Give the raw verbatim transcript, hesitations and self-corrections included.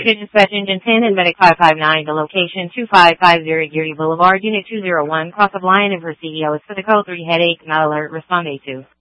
to dispatch engine ten and medic five five nine to location two five five zero Geary Boulevard, unit two zero one, cross of line, and for C E O is for the code three headache, not alert, respond A two.